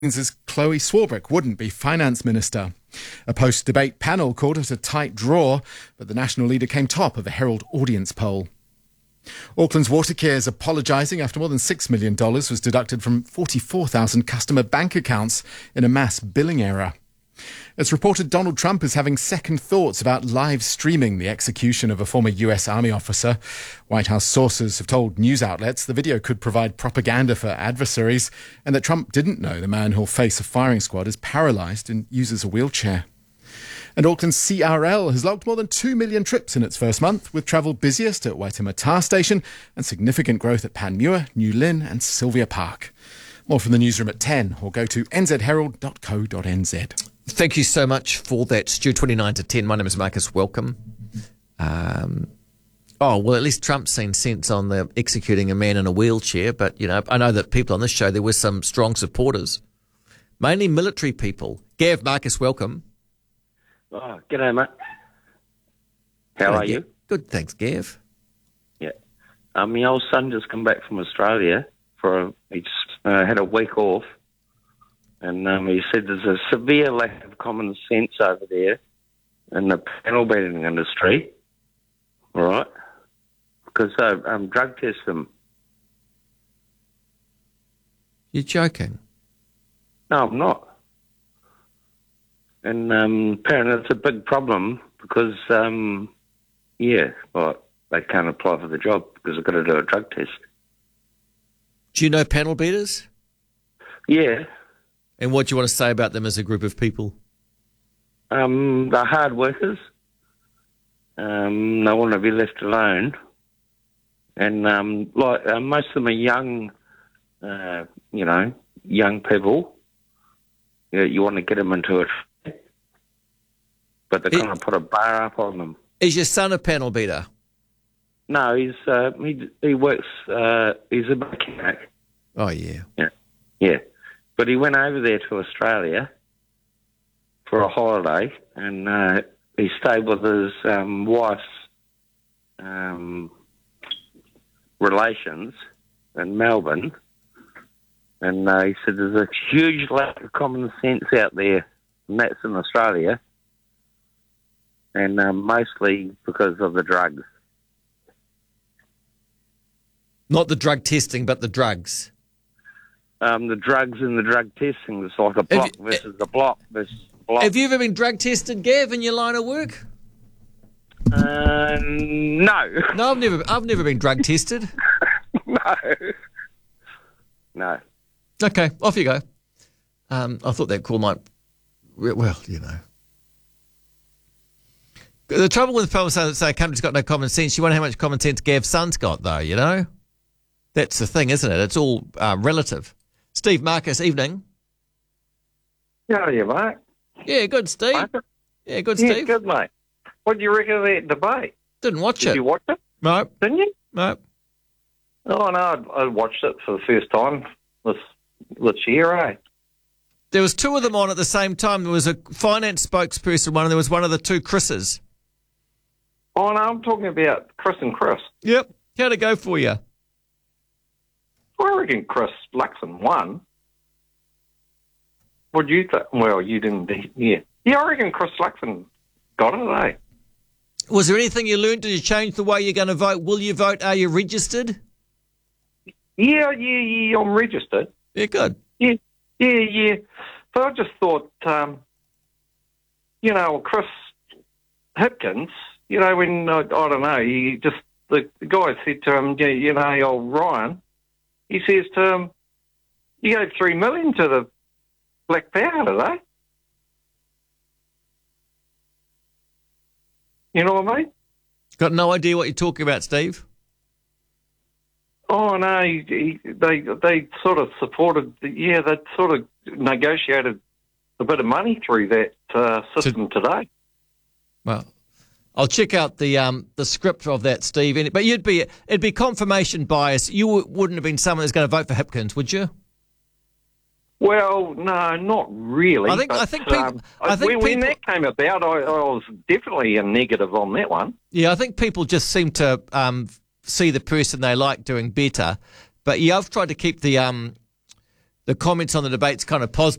As Chloe Swarbrick wouldn't be finance minister. A post-debate panel called it a tight draw, but the national leader came top of a Herald audience poll. Auckland's Watercare is apologising after more than $6 million was deducted from 44,000 customer bank accounts in a mass billing error. It's reported Donald Trump is having second thoughts about live streaming the execution of a former US Army officer. White House sources have told news outlets the video could provide propaganda for adversaries and that Trump didn't know the man who'll face a firing squad is paralysed and uses a wheelchair. And Auckland's CRL has logged more than 2 million trips in its first month, with travel busiest at Waitemata Station and significant growth at Panmure, New Lynn and Sylvia Park. More from the newsroom at 10 or go to nzherald.co.nz. Thank you so much for that, Stu. 29 to 10. My name is Marcus. Welcome. Well, at least Trump's seen sense on the executing a man in a wheelchair. But, you know, I know that people on this show, there were some strong supporters, mainly military people. Gav, Marcus, welcome. Oh, g'day, mate. How are you? Good, thanks, Gav. Yeah. My old son just come back from Australia. He just had a week off. And he said there's a severe lack of common sense over there in the panel beating industry, all right? Because they drug test them. You're joking? No, I'm not. And apparently it's a big problem because, they can't apply for the job because they've got to do a drug test. Do you know panel beaters? Yeah. And what do you want to say about them as a group of people? They're hard workers. They want to be left alone. And most of them are young, young people. You want to get them into it. But they're going to put a bar up on them. Is your son a panel beater? No, he works, he's a mechanic. Oh, yeah. Yeah. But he went over there to Australia for a holiday and he stayed with his wife's relations in Melbourne. And he said there's a huge lack of common sense out there, and that's in Australia. And mostly because of the drugs. Not the drug testing, but the drugs. The drugs and the drug testing. It's like a block versus a block versus a block. Have you ever been drug tested, Gav, in your line of work? No. No, I've never been drug tested. No. Okay, off you go. I thought that call might... Well, you know. The trouble with people say a country's got no common sense, you wonder how much common sense Gav's son's got, though, you know? That's the thing, isn't it? It's all relative. Steve, Marcus, evening. How are you, mate? Yeah, good, Steve. Marcus? Yeah, good, Yeah, Steve. good, mate. What do you reckon of that debate? Didn't watch it. Did you watch it? No. Didn't you? No. Oh, no, I watched it for the first time this year, eh? There was two of them on at the same time. There was a finance spokesperson one, and there was one of the two Chris's. Oh, no, I'm talking about Chris and Chris. Yep. How'd it go for you? I reckon Chris Luxon won. What do you think? Well, you didn't, yeah. Yeah, I reckon Chris Luxon got it, eh? Was there anything you learned? Did you change the way you're going to vote? Will you vote? Are you registered? Yeah, I'm registered. Yeah, good. Yeah. But I just thought, Chris Hipkins, when, I don't know, the guy said to him, old Ryan, he says to him, you gave $3 million to the Black Power today. You know what I mean? Got no idea what you're talking about, Steve. Oh, no, they sort of supported, they sort of negotiated a bit of money through that system today. Well, I'll check out the script of that, Steve. But it'd be confirmation bias. You wouldn't have been someone that's going to vote for Hipkins, would you? Well, no, not really. I think people. When that came about, I was definitely a negative on that one. Yeah, I think people just seem to see the person they like doing better. But yeah, I've tried to keep the the comments on the debate's kind of